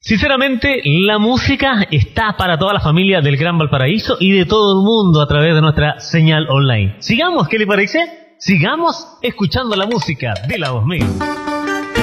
Sinceramente, la música está para toda la familia del Gran Valparaíso y de todo el mundo a través de nuestra señal online. Sigamos, ¿qué le parece? Sigamos escuchando la música de la 2000.